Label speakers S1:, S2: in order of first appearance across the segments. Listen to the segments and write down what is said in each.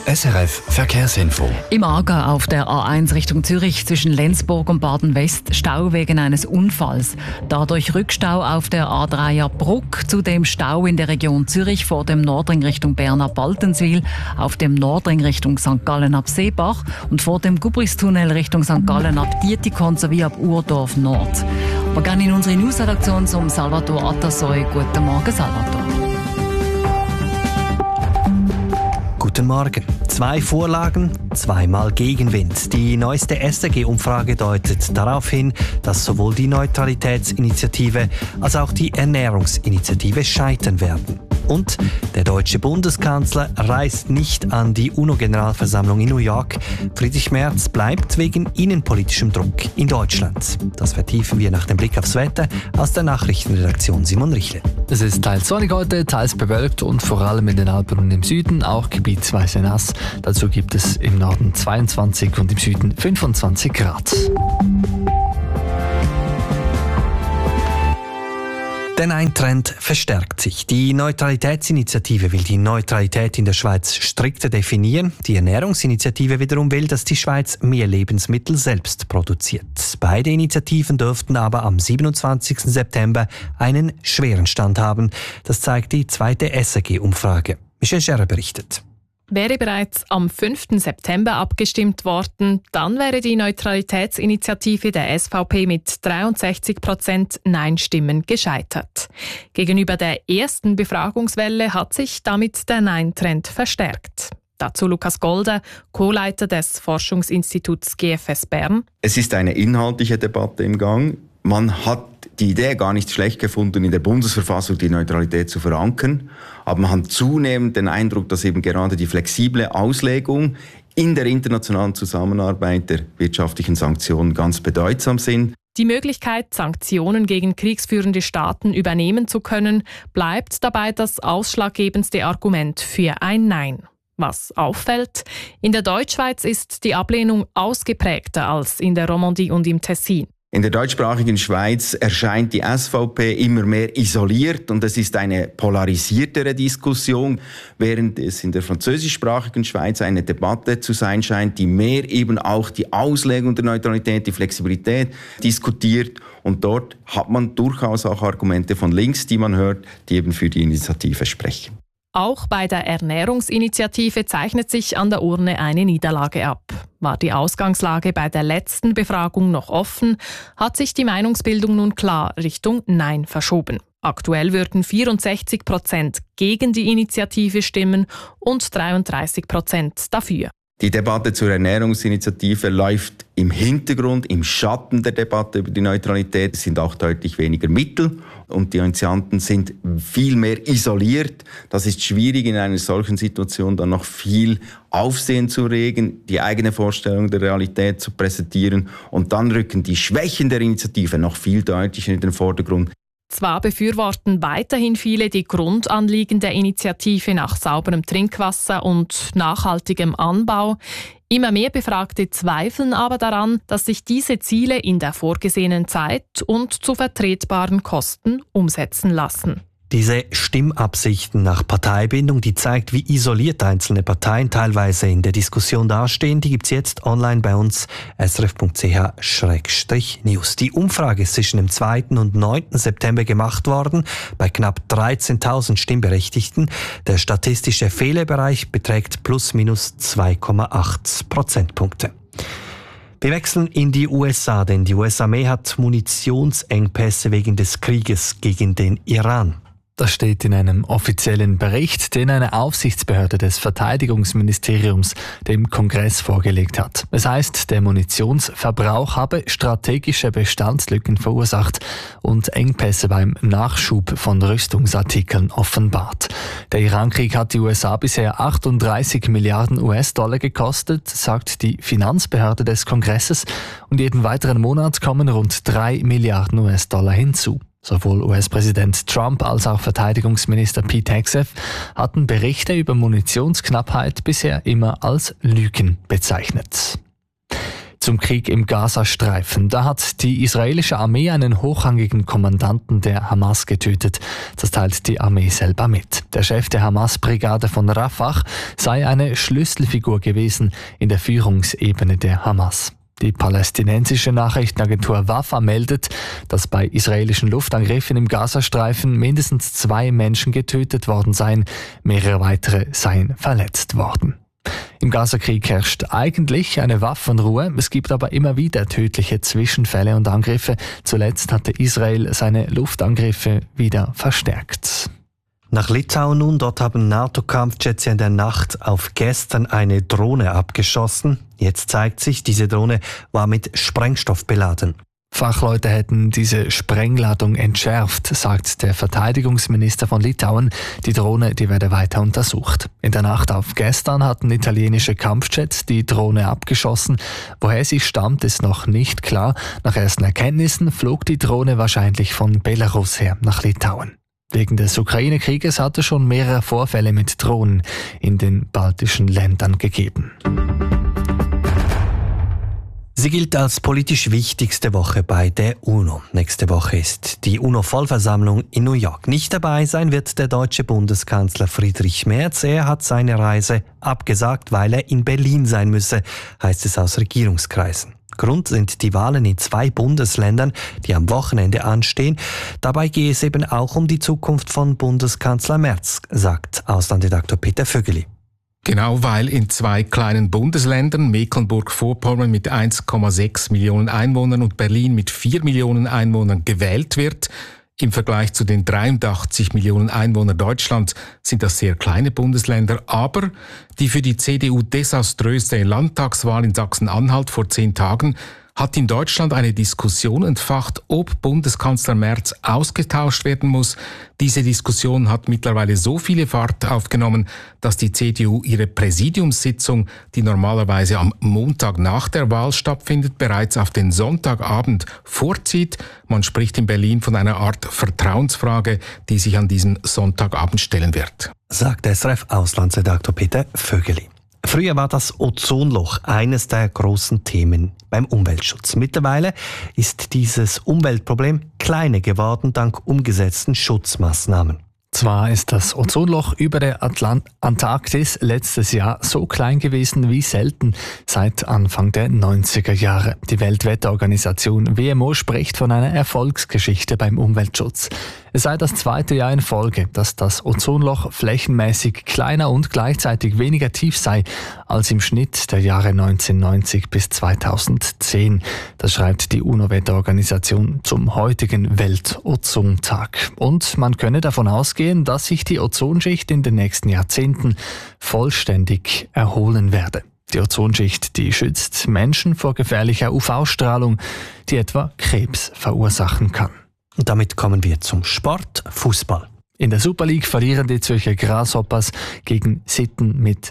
S1: SRF Verkehrsinfo.
S2: Im Aargau auf der A1 Richtung Zürich zwischen Lenzburg und Baden-West Stau wegen eines Unfalls. Dadurch Rückstau auf der A3er Bruck, zudem Stau in der Region Zürich vor dem Nordring Richtung Bern ab Baltenswil, auf dem Nordring Richtung St. Gallen ab Seebach und vor dem Gubristunnel Richtung St. Gallen ab Dietikon sowie ab Urdorf Nord. Wir gehen in unsere Newsredaktion zum Salvatore Atassoy. Guten Morgen, Salvatore.
S3: Guten Morgen. 2 Vorlagen, 2-mal Gegenwind. Die neueste SRG-Umfrage deutet darauf hin, dass sowohl die Neutralitätsinitiative als auch die Ernährungsinitiative scheitern werden. Und der deutsche Bundeskanzler reist nicht an die UNO-Generalversammlung in New York. Friedrich Merz bleibt wegen innenpolitischem Druck in Deutschland. Das vertiefen wir nach dem Blick aufs Wetter aus der Nachrichtenredaktion Simon Richle.
S4: Es ist teils sonnig heute, teils bewölkt und vor allem in den Alpen und im Süden auch gebietsweise nass. Dazu gibt es im Norden 22 und im Süden 25 Grad.
S3: Denn ein Trend verstärkt sich. Die Neutralitätsinitiative will die Neutralität in der Schweiz strikter definieren. Die Ernährungsinitiative wiederum will, dass die Schweiz mehr Lebensmittel selbst produziert. Beide Initiativen dürften aber am 27. September einen schweren Stand haben. Das zeigt die zweite SRG-Umfrage. Michel Scherer berichtet.
S5: Wäre bereits am 5. September abgestimmt worden, dann wäre die Neutralitätsinitiative der SVP mit 63% Nein-Stimmen gescheitert. Gegenüber der ersten Befragungswelle hat sich damit der Nein-Trend verstärkt. Dazu Lukas Golder, Co-Leiter des Forschungsinstituts GFS Bern.
S6: Es ist eine inhaltliche Debatte im Gang. Man hat die Idee gar nicht schlecht gefunden, in der Bundesverfassung die Neutralität zu verankern. Aber man hat zunehmend den Eindruck, dass eben gerade die flexible Auslegung in der internationalen Zusammenarbeit der wirtschaftlichen Sanktionen ganz bedeutsam sind.
S5: Die Möglichkeit, Sanktionen gegen kriegsführende Staaten übernehmen zu können, bleibt dabei das ausschlaggebendste Argument für ein Nein. Was auffällt, in der Deutschschweiz ist die Ablehnung ausgeprägter als in der Romandie und im Tessin.
S6: In der deutschsprachigen Schweiz erscheint die SVP immer mehr isoliert und es ist eine polarisiertere Diskussion, während es in der französischsprachigen Schweiz eine Debatte zu sein scheint, die mehr eben auch die Auslegung der Neutralität, die Flexibilität diskutiert. Und dort hat man durchaus auch Argumente von links, die man hört, die eben für die Initiative sprechen.
S5: Auch bei der Ernährungsinitiative zeichnet sich an der Urne eine Niederlage ab. War die Ausgangslage bei der letzten Befragung noch offen, hat sich die Meinungsbildung nun klar Richtung Nein verschoben. Aktuell würden 64% gegen die Initiative stimmen und 33% dafür.
S6: Die Debatte zur Ernährungsinitiative läuft im Hintergrund, im Schatten der Debatte über die Neutralität. Es sind auch deutlich weniger Mittel und die Initianten sind viel mehr isoliert. Das ist schwierig, in einer solchen Situation dann noch viel Aufsehen zu regen, die eigene Vorstellung der Realität zu präsentieren. Und dann rücken die Schwächen der Initiative noch viel deutlicher in den Vordergrund.
S5: Zwar befürworten weiterhin viele die Grundanliegen der Initiative nach sauberem Trinkwasser und nachhaltigem Anbau. Immer mehr Befragte zweifeln aber daran, dass sich diese Ziele in der vorgesehenen Zeit und zu vertretbaren Kosten umsetzen lassen.
S3: Diese Stimmabsichten nach Parteibindung, die zeigt, wie isoliert einzelne Parteien teilweise in der Diskussion dastehen, die gibt's jetzt online bei uns, srf.ch/news. Die Umfrage ist zwischen dem 2. und 9. September gemacht worden, bei knapp 13.000 Stimmberechtigten. Der statistische Fehlerbereich beträgt plus/minus 2,8 Prozentpunkte. Wir wechseln in die USA, denn die US-Armee hat Munitionsengpässe wegen des Krieges gegen den Iran.
S4: Das steht in einem offiziellen Bericht, den eine Aufsichtsbehörde des Verteidigungsministeriums dem Kongress vorgelegt hat. Es heißt, der Munitionsverbrauch habe strategische Bestandslücken verursacht und Engpässe beim Nachschub von Rüstungsartikeln offenbart. Der Irankrieg hat die USA bisher 38 Milliarden US-Dollar gekostet, sagt die Finanzbehörde des Kongresses, und jeden weiteren Monat kommen rund 3 Milliarden US-Dollar hinzu. Sowohl US-Präsident Trump als auch Verteidigungsminister Pete Hegseth hatten Berichte über Munitionsknappheit bisher immer als Lügen bezeichnet. Zum Krieg im Gazastreifen. Da hat die israelische Armee einen hochrangigen Kommandanten der Hamas getötet. Das teilt die Armee selber mit. Der Chef der Hamas-Brigade von Rafah sei eine Schlüsselfigur gewesen in der Führungsebene der Hamas. Die palästinensische Nachrichtenagentur Wafa meldet, dass bei israelischen Luftangriffen im Gazastreifen mindestens 2 Menschen getötet worden seien, mehrere weitere seien verletzt worden. Im Gazakrieg herrscht eigentlich eine Waffenruhe, es gibt aber immer wieder tödliche Zwischenfälle und Angriffe. Zuletzt hatte Israel seine Luftangriffe wieder verstärkt.
S3: Nach Litauen nun, dort haben NATO-Kampfjets in der Nacht auf gestern eine Drohne abgeschossen. Jetzt zeigt sich, diese Drohne war mit Sprengstoff beladen.
S4: Fachleute hätten diese Sprengladung entschärft, sagt der Verteidigungsminister von Litauen. Die Drohne, die werde weiter untersucht. In der Nacht auf gestern hatten italienische Kampfjets die Drohne abgeschossen. Woher sie stammt, ist noch nicht klar. Nach ersten Erkenntnissen flog die Drohne wahrscheinlich von Belarus her nach Litauen. Wegen des Ukraine-Krieges hat es schon mehrere Vorfälle mit Drohnen in den baltischen Ländern gegeben.
S3: Sie gilt als politisch wichtigste Woche bei der UNO. Nächste Woche ist die UNO-Vollversammlung in New York. Nicht dabei sein wird der deutsche Bundeskanzler Friedrich Merz. Er hat seine Reise abgesagt, weil er in Berlin sein müsse, heißt es aus Regierungskreisen. Grund sind die Wahlen in 2 Bundesländern, die am Wochenende anstehen. Dabei gehe es eben auch um die Zukunft von Bundeskanzler Merz, sagt Auslandredaktor Peter Vögeli.
S7: Genau, weil in 2 kleinen Bundesländern, Mecklenburg-Vorpommern mit 1,6 Millionen Einwohnern und Berlin mit 4 Millionen Einwohnern gewählt wird. Im Vergleich zu den 83 Millionen Einwohnern Deutschlands sind das sehr kleine Bundesländer, aber die für die CDU desaströse Landtagswahl in Sachsen-Anhalt vor 10 Tagen hat in Deutschland eine Diskussion entfacht, ob Bundeskanzler Merz ausgetauscht werden muss. Diese Diskussion hat mittlerweile so viele Fahrt aufgenommen, dass die CDU ihre Präsidiumssitzung, die normalerweise am Montag nach der Wahl stattfindet, bereits auf den Sonntagabend vorzieht. Man spricht in Berlin von einer Art Vertrauensfrage, die sich an diesem Sonntagabend stellen wird.
S3: Sagt SRF-Auslandsredaktor Peter Vögeli. Früher war das Ozonloch eines der großen Themen beim Umweltschutz. Mittlerweile ist dieses Umweltproblem kleiner geworden dank umgesetzten Schutzmaßnahmen.
S4: Zwar ist das Ozonloch über der Antarktis letztes Jahr so klein gewesen wie selten seit Anfang der 90er Jahre. Die Weltwetterorganisation WMO spricht von einer Erfolgsgeschichte beim Umweltschutz. Es sei das 2. Jahr in Folge, dass das Ozonloch flächenmäßig kleiner und gleichzeitig weniger tief sei als im Schnitt der Jahre 1990 bis 2010. Das schreibt die UNO-Wetterorganisation zum heutigen Weltozontag. Und man könne davon ausgehen, dass sich die Ozonschicht in den nächsten Jahrzehnten vollständig erholen werde. Die Ozonschicht, die schützt Menschen vor gefährlicher UV-Strahlung, die etwa Krebs verursachen kann.
S3: Und damit kommen wir zum Sport, Fußball.
S4: In der Super League verlieren die Zürcher Grasshoppers gegen Sitten mit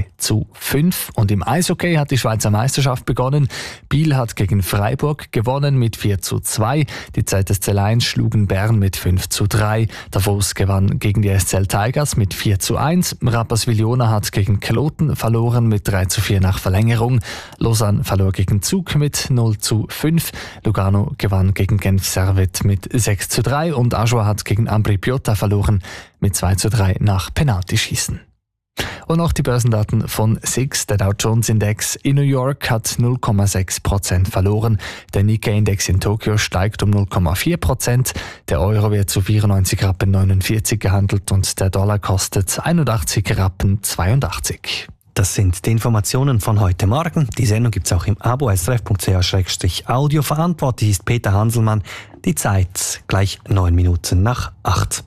S4: 2:5. Und im Eishockey hat die Schweizer Meisterschaft begonnen. Biel hat gegen Freiburg gewonnen mit 4:2. Die ZSC Lions schlugen Bern mit 5:3. Davos gewann gegen die SCL Tigers mit 4:1. Rapperswil-Jona hat gegen Kloten verloren mit 3:4 nach Verlängerung. Lausanne verlor gegen Zug mit 0:5. Lugano gewann gegen Genf Servette mit 6:3. Und Ajoa hat gegen Ambri Piotta verloren mit 2:3 nach Penaltyschießen. Und noch die Börsendaten von SIX. Der Dow Jones Index in New York hat 0,6% verloren. Der Nikkei-Index in Tokio steigt um 0,4%. Der Euro wird zu 94,49 Rappen gehandelt und der Dollar kostet 81,82 Rappen.
S3: Das sind die Informationen von heute Morgen. Die Sendung gibt es auch im Abo srf.ch/audio. Verantwortlich ist Peter Hanselmann. Die Zeit gleich 8:09.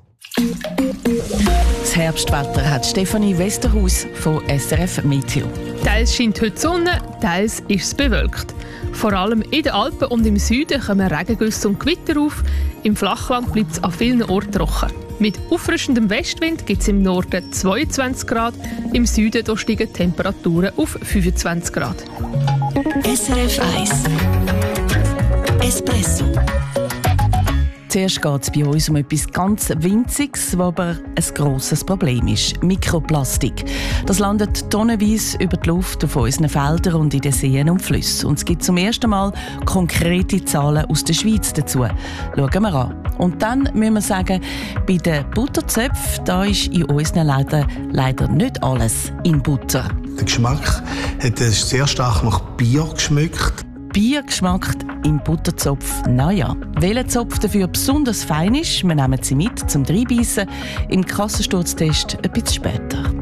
S8: Das Herbstwetter hat Stefanie Westerhaus von SRF Meteo.
S5: Teils scheint heute die Sonne, teils ist es bewölkt. Vor allem in den Alpen und im Süden kommen Regengüsse und Gewitter auf. Im Flachland bleibt es an vielen Orten trocken. Mit auffrischendem Westwind gibt es im Norden 22 Grad, im Süden da steigen die Temperaturen auf 25 Grad.
S8: SRF 1 Espresso. Zuerst geht es bei uns um etwas ganz Winziges, was aber ein grosses Problem ist: Mikroplastik. Das landet tonnenweise über die Luft auf unseren Feldern und in den Seen und Flüssen. Und es gibt zum ersten Mal konkrete Zahlen aus der Schweiz dazu. Schauen wir an. Und dann müssen wir sagen, bei den Butterzöpfen, da ist in unseren Läden leider nicht alles in Butter.
S9: Der Geschmack hat sehr stark nach Bier geschmeckt.
S8: Bier geschmeckt im Butterzopf, naja. Welcher Zopf dafür besonders fein ist, wir nehmen sie mit zum Reinbeissen. Im Kassensturztest ein bisschen später.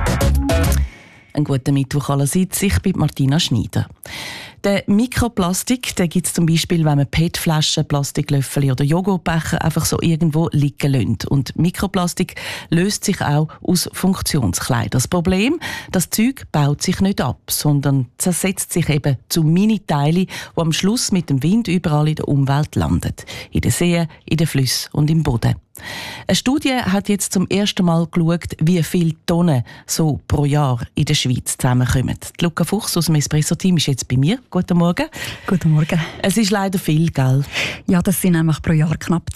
S8: Einen guten Mittwoch allerseits, ich bin Martina Schneider. Der Mikroplastik, den gibt es zum Beispiel, wenn man PET-Flaschen, Plastiklöffel oder Joghurtbecher einfach so irgendwo liegen lässt. Und Mikroplastik löst sich auch aus Funktionskleidern. Das Problem, das Zeug baut sich nicht ab, sondern zersetzt sich eben zu Mini-Teilen, die am Schluss mit dem Wind überall in der Umwelt landen. In den Seen, in den Flüssen und im Boden. Eine Studie hat jetzt zum ersten Mal geschaut, wie viele Tonnen so pro Jahr in der Schweiz zusammenkommen. Die Luca Fuchs aus dem Espresso-Team ist jetzt bei mir. Guten Morgen.
S10: Guten Morgen.
S8: Es ist leider viel, gell?
S10: Ja, das sind nämlich pro Jahr knapp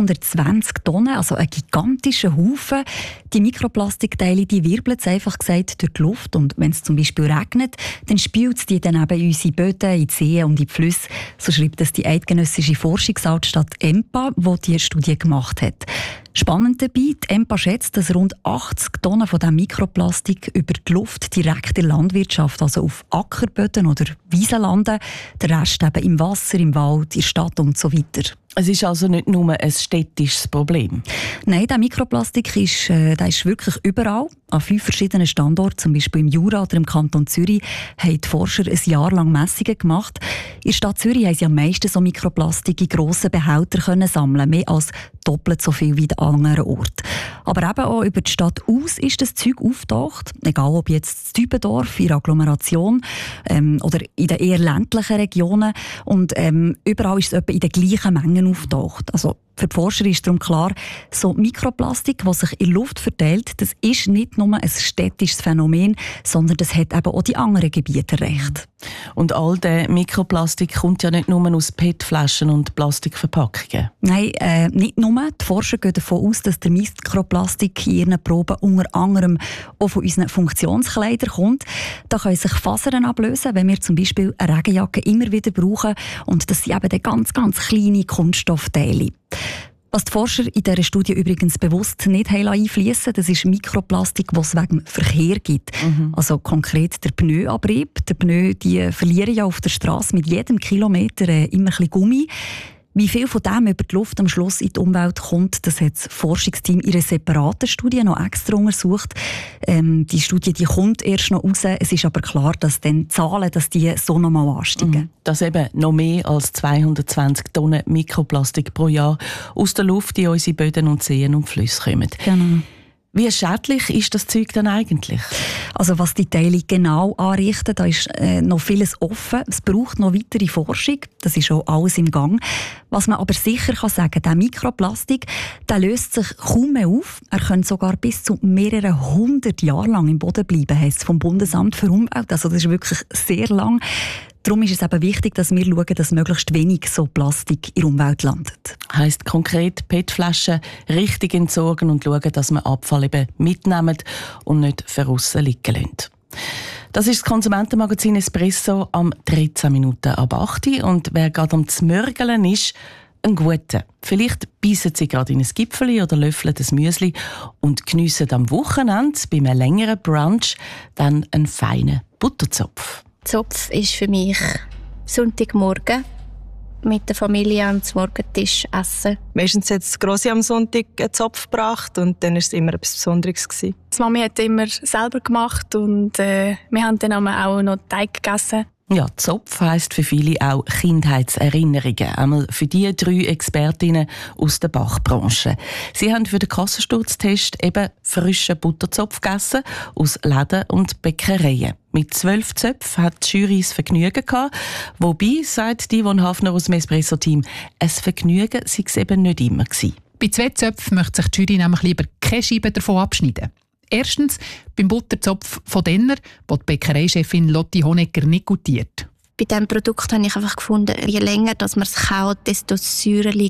S10: 220 Tonnen, also ein gigantischer Haufen. Die Mikroplastikteile, die wirbeln es einfach gesagt durch die Luft, und wenn es zum Beispiel regnet, dann spült es die dann eben in unsere Böden, in die Seen und in die Flüsse. So schreibt es die eidgenössische Forschungsanstalt EMPA, die diese Studie gemacht hat. Spannend dabei, die EMPA schätzt, dass rund 80 Tonnen von diesem Mikroplastik über die Luft direkt in der Landwirtschaft, also auf Ackerböden oder Wiesen landen, der Rest eben im Wasser, im Wald, in der Stadt und so weiter.
S8: Es ist also nicht nur ein städtisches Problem?
S10: Nein, der Mikroplastik ist wirklich überall. An 5 verschiedenen Standorten, zum Beispiel im Jura oder im Kanton Zürich, haben die Forscher ein Jahr lang Messungen gemacht. In der Stadt Zürich haben sie am meisten so Mikroplastik in grossen Behältern sammeln, mehr als doppelt so viel wie an anderen Orten. Aber eben auch über die Stadt aus ist das Zeug aufgetaucht, egal ob jetzt in Dübendorf, in der Agglomeration oder in den eher ländlichen Regionen. Und überall ist es etwa in den gleichen Mengen auftaucht. Also für die Forscher ist darum klar, so Mikroplastik, das sich in der Luft verteilt, das ist nicht nur ein städtisches Phänomen, sondern das hat eben auch die anderen Gebiete recht.
S8: Und all der Mikroplastik kommt ja nicht nur aus PET-Flaschen und Plastikverpackungen.
S10: Nein, nicht nur. Die Forscher gehen davon aus, dass der Mikroplastik in ihren Proben unter anderem auch von unseren Funktionskleidern kommt. Da können sich Fasern ablösen, wenn wir zum Beispiel eine Regenjacke immer wieder brauchen. Und das sind eben ganz, ganz kleine Kunststoffteile. Was die Forscher in dieser Studie übrigens bewusst nicht einfließen lassen, das ist Mikroplastik, das es wegen Verkehr gibt. Also konkret der Pneuabrieb. Die Pneu, die verlieren ja auf der Straße mit jedem Kilometer immer ein bisschen Gummi. Wie viel von dem über die Luft am Schluss in die Umwelt kommt, das hat das Forschungsteam in einer separaten Studie noch extra untersucht. Die Studie die kommt erst noch raus. Es ist aber klar, dass dann die Zahlen die so noch mal ansteigen.
S8: Dass eben noch mehr als 220 Tonnen Mikroplastik pro Jahr aus der Luft in unsere Böden und Seen und Flüsse kommen.
S10: Genau.
S8: Wie schädlich ist das Zeug dann eigentlich?
S10: Also was die Teile genau anrichten, da ist noch vieles offen. Es braucht noch weitere Forschung. Das ist auch alles im Gang. Was man aber sicher kann sagen, der Mikroplastik, der löst sich kaum mehr auf. Er könnte sogar bis zu mehreren 100 Jahre lang im Boden bleiben, heisst es vom Bundesamt für Umwelt. Also das ist wirklich sehr lang. Darum ist es eben wichtig, dass wir schauen, dass möglichst wenig so Plastik in der Umwelt landet.
S8: Heisst konkret PET-Flaschen richtig entsorgen und schauen, dass man Abfall eben mitnehmen und nicht verrissen liegen lassen. Das ist das Konsumentenmagazin Espresso am 13 Minuten ab 8 Uhr. Und wer gerade am Zmörgeln ist, ein guter. Vielleicht beißen Sie gerade in ein Gipfeli oder löffeln ein Müsli und geniessen am Wochenende bei einem längeren Brunch dann einen feinen Butterzopf.
S11: Zopf ist für mich Sonntagmorgen mit der Familie am Morgentisch essen.
S12: Meistens hat die Grossi am Sonntag einen Zopf gebracht und dann war es immer etwas Besonderes. Die
S13: Mami hat immer selber gemacht und wir haben dann auch noch Teig gegessen.
S8: Ja, Zopf heisst für viele auch Kindheitserinnerungen. Einmal für die 3 Expertinnen aus der Bachbranche. Sie haben für den Kassensturztest eben frischen Butterzopf gegessen aus Läden und Bäckereien. Mit 12 Zöpfen hat die Jury das Vergnügen gehabt. Wobei, sagt Yvonne Hafner aus dem Espresso-Team, ein Vergnügen sei es eben nicht immer gewesen.
S14: Bei 2 Zöpfen möchte sich die Jury nämlich lieber keine Scheibe davon abschneiden. Erstens beim Butterzopf von Denner, wo die Bäckereichefin Lotti Honegger nicht gutiert.
S11: Bei diesem Produkt habe ich einfach gefunden, je länger dass man es kaut, desto säuerlicher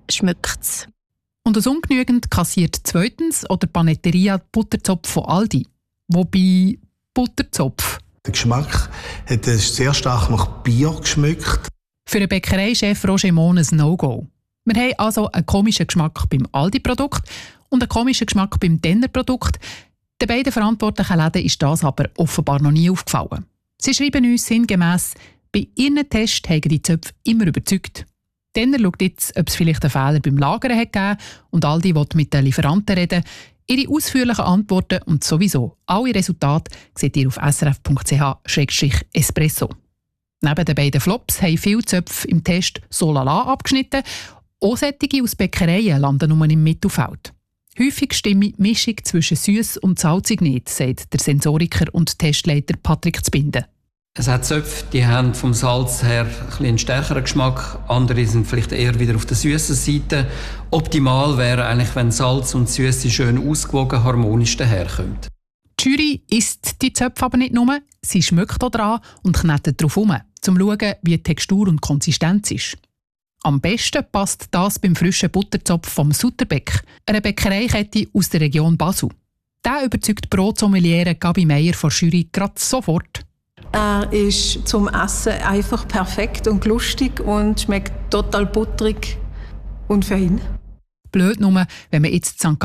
S11: schmeckt es.
S14: Und das ungenügend kassiert zweitens oder Panetteria Butterzopf von Aldi. Wobei Butterzopf.
S9: Der Geschmack hat sehr stark nach Bier geschmeckt.
S14: Für den Bäckereichef Roger Mohn ein No-Go. Wir haben also einen komischen Geschmack beim Aldi-Produkt und einen komischen Geschmack beim Denner-Produkt. Den beiden verantwortlichen Läden ist das aber offenbar noch nie aufgefallen. Sie schreiben uns sinngemäss, bei ihren Tests haben die Zöpfe immer überzeugt. Denner schaut jetzt, ob es vielleicht einen Fehler beim Lagern hat gegeben und Aldi will mit den Lieferanten reden. Ihre ausführlichen Antworten und sowieso alle Resultate seht ihr auf srf.ch/espresso. Neben den beiden Flops haben viele Zöpfe im Test so lala abgeschnitten. Auch solche aus Bäckereien landen nur im Mittelfeld. Häufig stimmt die Mischung zwischen süß und salzig nicht, sagt der Sensoriker und Testleiter Patrick Zbinden.
S15: Es hat Zöpfe, die haben vom Salz her einen stärkeren Geschmack, andere sind vielleicht eher wieder auf der süßen Seite. Optimal wäre eigentlich, wenn Salz und Süße schön ausgewogen harmonisch daherkommen.
S14: Die Jury isst die Zöpfe aber nicht nur, sie schmeckt auch dran und knetet darauf herum, um zu schauen, wie die Textur und Konsistenz ist. Am besten passt das beim frischen Butterzopf vom Sutterbeck, einer Bäckereikette aus der Region Basel. Der überzeugt Brotsommeliere Gabi Meier von der Jury gerade sofort.
S16: Er ist zum Essen einfach perfekt und lustig und schmeckt total butterig und fein.
S14: Blöd nur, wenn man jetzt St.